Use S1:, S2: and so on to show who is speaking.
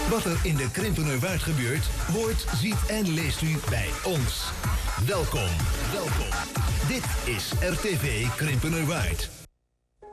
S1: Wat er in de Krimpenerwaard gebeurt, hoort, ziet en leest u bij ons. Welkom. Dit is RTV Krimpenerwaard.